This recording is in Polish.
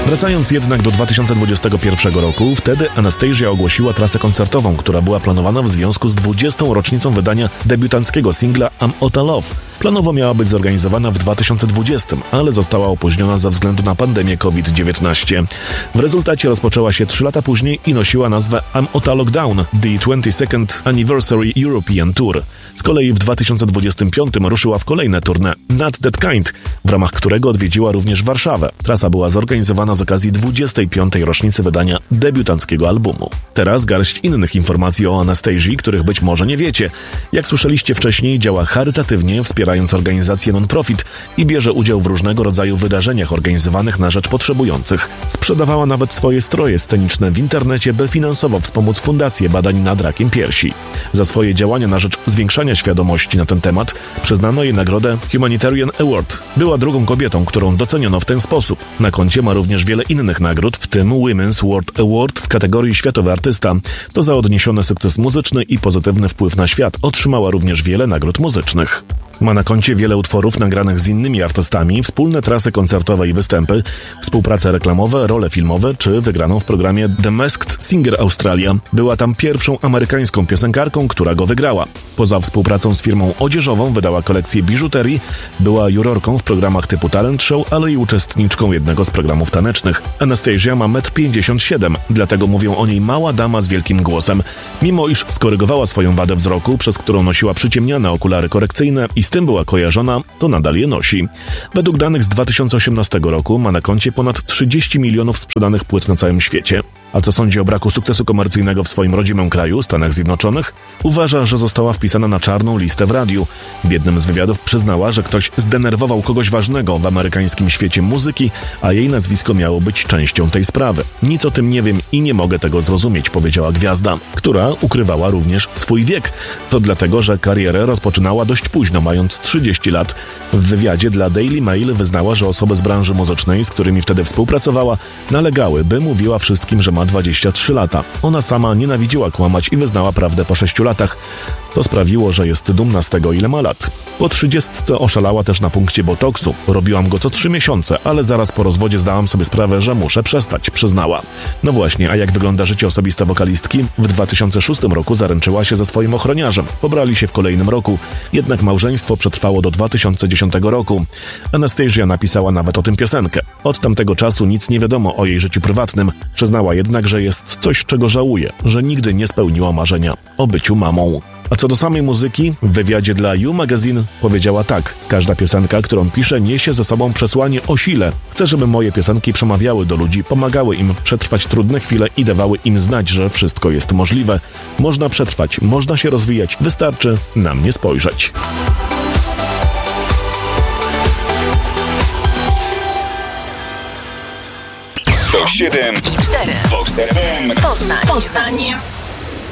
Wracając jednak do 2021 roku, wtedy Anastasia ogłosiła trasę koncertową, która była planowana w związku z 20. rocznicą wydania debiutanckiego singla I'm Outta Love. Planowo miała być zorganizowana w 2020, ale została opóźniona ze względu na pandemię COVID-19. W rezultacie rozpoczęła się 3 lata później i nosiła nazwę I'm Outta Lockdown, The 22nd Anniversary European Tour. Z kolei w 2025 ruszyła w kolejne tournée Not That Kind, w ramach którego odwiedziła również Warszawę. Trasa była zorganizowana z okazji 25. rocznicy wydania debiutanckiego albumu. Teraz garść innych informacji o Anastazji, których być może nie wiecie. Jak słyszeliście wcześniej, działa charytatywnie, wspierając organizacje non-profit i bierze udział w różnego rodzaju wydarzeniach organizowanych na rzecz potrzebujących. Sprzedawała nawet swoje stroje sceniczne w internecie, by finansowo wspomóc Fundację Badań nad Rakiem Piersi. Za swoje działania na rzecz zwiększania świadomości na ten temat przyznano jej nagrodę Humanitarian Award. Była drugą kobietą, którą doceniono w ten sposób. Na koncie ma również wiele innych nagród, w tym Women's World Award w kategorii Światowy Artysta. To za odniesiony sukces muzyczny i pozytywny wpływ na świat. Otrzymała również wiele nagród muzycznych. Ma na koncie wiele utworów nagranych z innymi artystami, wspólne trasy koncertowe i występy, współprace reklamowe, role filmowe czy wygraną w programie The Masked Singer Australia. Była tam pierwszą amerykańską piosenkarką, która go wygrała. Poza współpracą z firmą odzieżową wydała kolekcję biżuterii, była jurorką w programach typu Talent Show, ale i uczestniczką jednego z programów tanecznych. Anastasia ma 1,57 m, dlatego mówią o niej mała dama z wielkim głosem. Mimo iż skorygowała swoją wadę wzroku, przez którą nosiła przyciemniane okulary korekcyjne i z tym była kojarzona, to nadal je nosi. Według danych z 2018 roku ma na koncie ponad 30 milionów sprzedanych płyt na całym świecie. A co sądzi o braku sukcesu komercyjnego w swoim rodzimym kraju, Stanach Zjednoczonych? Uważa, że została wpisana na czarną listę w radiu. W jednym z wywiadów przyznała, że ktoś zdenerwował kogoś ważnego w amerykańskim świecie muzyki, a jej nazwisko miało być częścią tej sprawy. Nic o tym nie wiem i nie mogę tego zrozumieć, powiedziała gwiazda, która ukrywała również swój wiek. To dlatego, że karierę rozpoczynała dość późno, mając 30 lat. W wywiadzie dla Daily Mail wyznała, że osoby z branży muzycznej, z którymi wtedy współpracowała, nalegały, by mówiła wszystkim, że ma 23 lata. Ona sama nienawidziła kłamać i wyznała prawdę po 6 latach. To sprawiło, że jest dumna z tego, ile ma lat. Po 30 oszalała też na punkcie botoksu. Robiłam go co 3 miesiące, ale zaraz po rozwodzie zdałam sobie sprawę, że muszę przestać, przyznała. No właśnie, a jak wygląda życie osobiste wokalistki? W 2006 roku zaręczyła się ze swoim ochroniarzem. Pobrali się w kolejnym roku, jednak małżeństwo przetrwało do 2010 roku. Anastasia napisała nawet o tym piosenkę. Od tamtego czasu nic nie wiadomo o jej życiu prywatnym. Przyznała jednak, że jest coś, czego żałuje, że nigdy nie spełniła marzenia o byciu mamą. A co do samej muzyki, w wywiadzie dla You Magazine powiedziała tak: każda piosenka, którą piszę, niesie ze sobą przesłanie o sile. Chcę, żeby moje piosenki przemawiały do ludzi, pomagały im przetrwać trudne chwile i dawały im znać, że wszystko jest możliwe. Można przetrwać, można się rozwijać, wystarczy na mnie spojrzeć. 107,4 Vox FM Poznań.